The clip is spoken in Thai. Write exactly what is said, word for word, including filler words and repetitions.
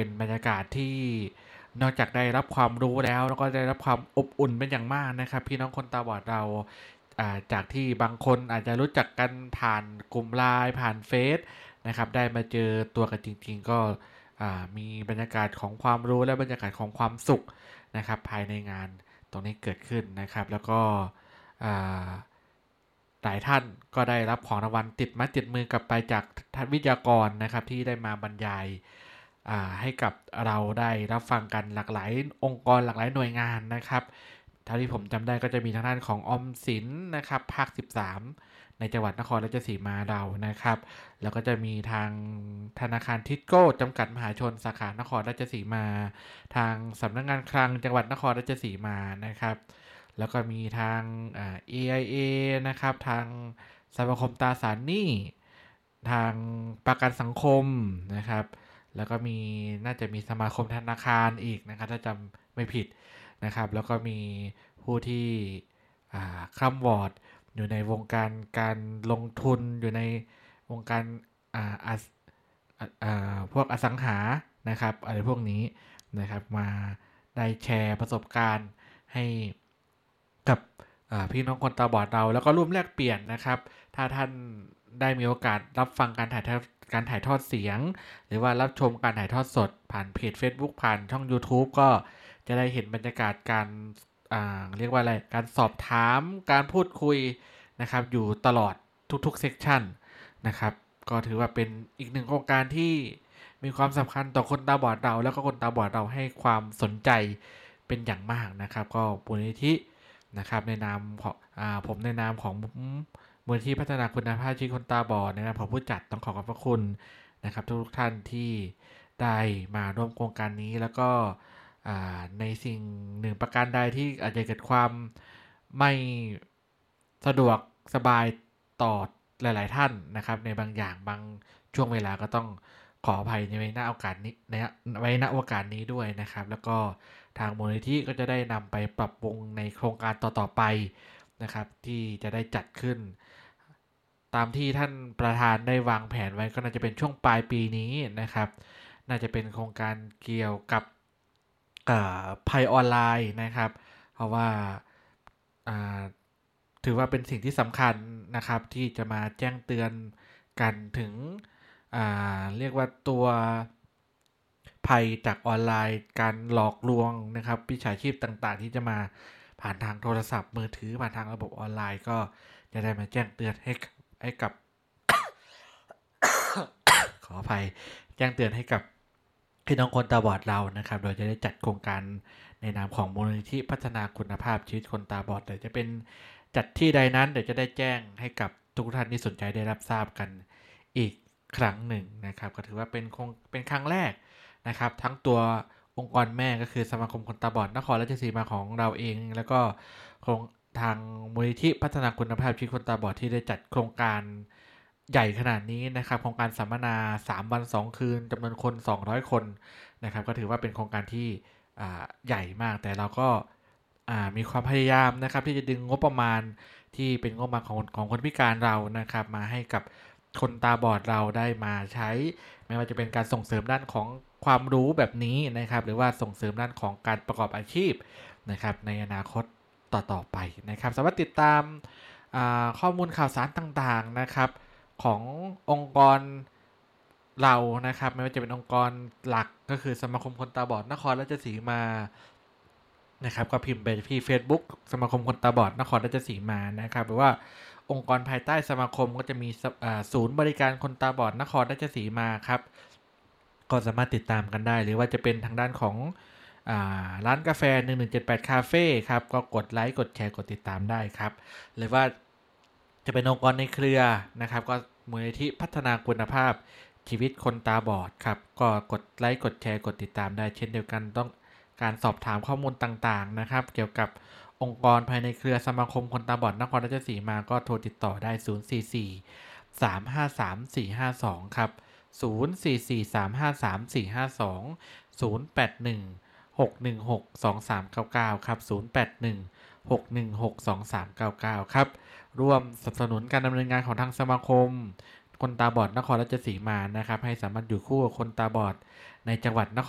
เป็นบรรยากาศที่นอกจากได้รับความรู้แล้วแล้วก็ได้รับความอบอุ่นเป็นอย่างมากนะครับพี่น้องคนตาบอดเราจากที่บางคนอาจจะรู้จักกันผ่านกลุ่มไลน์ผ่านเฟซนะครับได้มาเจอตัวกันจริงๆก็มีบรรยากาศของความรู้และบรรยากาศของความสุขนะครับภายในงานตรงนี้เกิดขึ้นนะครับแล้วก็หลายท่านก็ได้รับของรางวัลติดไม้ติดมือกลับไปจากท่านวิทยากรนะครับที่ได้มาบรรยายให้กับเราได้รับฟังกันหลากหลายองค์กรหลากหลายหน่วยงานนะครับเท่าที่ผมจำได้ก็จะมีทางด้านของออมสินนะครับภาคสิบสามในจังหวัดนครราชสีมาเรานะครับแล้วก็จะมีทางธนาคารทิสโก้จำกัดมหาชนสาขานครราชสีมาทางสำนักงานคลังจังหวัดนครราชสีมานะครับแล้วก็มีทาง เอ ไอ เอ นะครับทางสมาคมตราสารหนี้ทางประกันสังคมนะครับแล้วก็มีน่าจะมีสมาคมธนาคารอีกนะครับถ้าจำไม่ผิดนะครับแล้วก็มีผู้ที่คร่ำวอร์ดอยู่ในวงการการลงทุนอยู่ในวงการพวกอสังหานะครับอะไรพวกนี้นะครับมาได้แชร์ประสบการณ์ให้กับพี่น้องคนตาบอดเราแล้วก็ร่วมแลกเปลี่ยนนะครับถ้าท่านได้มีโอกาสรับฟังการถ่ายทอดการถ่ายทอดเสียงหรือว่ารับชมการถ่ายทอดสดผ่านเพจ Facebook ผ่านช่อง YouTube ก็จะได้เห็นบรรยากาศการเรียกว่าอะไรการสอบถามการพูดคุยนะครับอยู่ตลอดทุกๆเซกชันนะครับก็ถือว่าเป็นอีกหนึ่งโครงการที่มีความสำคัญต่อคนตาบอดเราแล้วก็คนตาบอดเราให้ความสนใจเป็นอย่างมากนะครับก็มูลนิธินะครับในนามของผมในนามของมูลนิธิพัฒนาคุณภาพชีวิตคนตาบอดในนามของผู้จัดต้องขอขอบพระคุณนะครับทุกท่านที่ได้มาร่วมโครงการนี้แล้วก็ในสิ่งหนึ่งประการใดที่อาจจะเกิดความไม่สะดวกสบายต่อหลายๆท่านนะครับในบางอย่างบางช่วงเวลาก็ต้องขออภัยในณโอกาสนี้ในไว้ณโอกาสนี้ด้วยนะครับแล้วก็ทางมูลนิธิก็จะได้นำไปปรับปรุงในโครงการต่อๆไปนะครับที่จะได้จัดขึ้นตามที่ท่านประธานได้วางแผนไว้ก็น่าจะเป็นช่วงปลายปีนี้นะครับน่าจะเป็นโครงการเกี่ยวกับภัยออนไลน์นะครับเพราะว่าถือว่าเป็นสิ่งที่สำคัญนะครับที่จะมาแจ้งเตือนกันถึงเรียกว่าตัวภัยจากออนไลน์การหลอกลวงนะครับมิจฉาชีพต่างๆที่จะมาผ่านทางโทรศัพท์มือถือผ่านทางระบบออนไลน์ก็จะได้มาแจ้งเตือนให้ให้กับ ขออภัยแจ้งเตือนให้กับพี่น้องคนตาบอดเรานะครับโดยจะได้จัดโครงการในนามของมูลนิธิพัฒนาคุณภาพชีวิตคนตาบอดแต่จะเป็นจัดที่ใดนั้นเดี๋ยวจะได้แจ้งให้กับทุกท่านที่สนใจได้รับทราบกันอีกครั้งหนึ่งนะครับก็ถือว่าเป็นคงเป็นครั้งแรกนะครับทั้งตัวองค์กรแม่ก็คือสมาคมคนตาบอดนครราชสีมาของเราเองแล้วก็โครงทางมูลนิธิพัฒนาคุณภาพชีวิตคนตาบอดที่ได้จัดโครงการใหญ่ขนาดนี้นะครับโครงการสัมมนาสามวันสองคืนจำนวนคนสองร้อยคนนะครับก็ถือว่าเป็นโครงการที่ใหญ่มากแต่เราก็มีความพยายามนะครับที่จะดึงงบประมาณที่เป็นงบประมาณของของคนพิการเรานะครับมาให้กับคนตาบอดเราได้มาใช้ไม่ว่าจะเป็นการส่งเสริมด้านของความรู้แบบนี้นะครับหรือว่าส่งเสริมด้านของการประกอบอาชีพนะครับในอนาคตต่อๆไปนะครับสามารถติดตามข้อมูลข่าวสารต่างๆนะครับขององค์กรเรานะครับไม่ว่าจะเป็นองค์กรหลักก็คือสมาคมคนตาบอดนครราชสีมานะครับก็พิมพ์ไปที่ Facebook สมาคมคนตาบอดนครราชสีมานะครับหรือว่าองค์กรภายใต้สมาคมก็จะมีศูนย์บริการคนตาบอดนครราชสีมาครับก็สามารถติดตามกันได้หรือว่าจะเป็นทางด้านของร้านกาแฟหนึ่งหนึ่งเจ็ดแปดคาเฟ่ครับก็กดไลค์กดแชร์กดติดตามได้ครับหรือว่าจะเป็นองค์กรในเครือนะครับก็มูลนิธิพัฒนาคุณภาพชีวิตคนตาบอดครับก็กดไลค์กดแชร์กดติดตามได้เช่นเดียวกันต้องการสอบถามข้อมูลต่างๆนะครับเกี่ยวกับองค์กรภายในเครือสมาคมคนตาบอดนครราชสีมาก็โทรติดต่อได้ศูนย์ สี่ สี่ สาม ห้า สาม สี่ ห้า สองครับศูนย์ สี่ สี่ สาม ห้า สาม สี่ ห้า สอง ศูนย์ แปด หนึ่ง หก หนึ่ง หก สอง สาม เก้า เก้าครับศูนย์ แปด หนึ่ง หก หนึ่ง หก สอง สาม เก้า เก้าครับร่วมสนับสนุนการดำเนินงานของทางสมาคมคนตาบอดนครราชสีมานะครับให้สามารถอยู่คู่กับคนตาบอดในจังหวัดนคร